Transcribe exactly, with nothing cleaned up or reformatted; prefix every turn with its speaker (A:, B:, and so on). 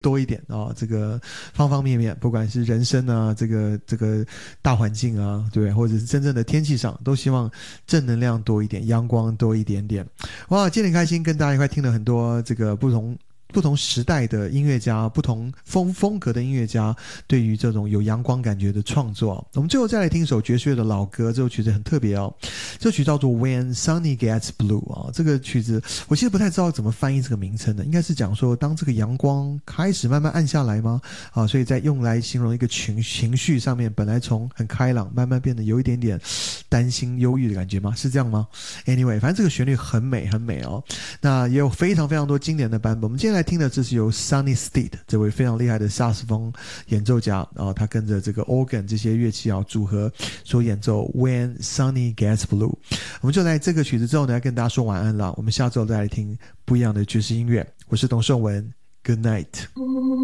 A: 多一点啊，这个方方面面，不管是人生啊，这个这个大环境啊，对不对？或者是真正的天气上，都希望正能量多一点，阳光多一点点。哇，今天很开心跟大家一块听了很多这个不同不同时代的音乐家，不同风风格的音乐家对于这种有阳光感觉的创作。我们最后再来听一首爵士乐的老歌，这首曲子很特别哦，这首曲叫做 When Sunny Gets Blue 啊，这个曲子我其实不太知道怎么翻译这个名称的，应该是讲说当这个阳光开始慢慢暗下来吗？啊，所以在用来形容一个情情绪上面，本来从很开朗慢慢变得有一点点担心忧郁的感觉吗？是这样吗？ Anyway， 反正这个旋律很美很美哦，那也有非常非常多经典的版本。我们今天来听的这是由 Sonny Stitt 这位非常厉害的萨克斯风演奏家啊，他跟着这个 organ 这些乐器啊组合所演奏 When Sunny Gets Blue。 我们就在这个曲子之后呢，要跟大家说晚安了，我们下周再来听不一样的爵士音乐。我是董胜文， Good night。